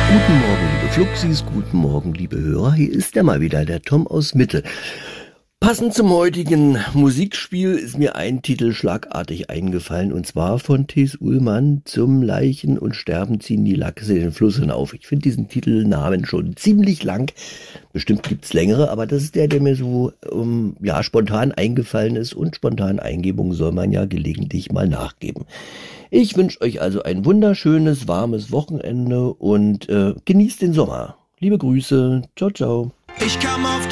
Guten Morgen, liebe Fluxis, guten Morgen, liebe Hörer. Hier ist er mal wieder, der Tom aus Mitte. Passend zum heutigen Musikspiel ist mir ein Titel schlagartig eingefallen, und zwar von T.S. Ullmann: Zum Leichen und Sterben ziehen die Lachse den Fluss hinauf. Ich finde diesen Titelnamen schon ziemlich lang. Bestimmt gibt's längere, aber das ist der mir so spontan eingefallen ist, und spontan Eingebungen soll man ja gelegentlich mal nachgeben. Ich wünsche euch also ein wunderschönes, warmes Wochenende und genießt den Sommer. Liebe Grüße, ciao, ciao. Ich kam auf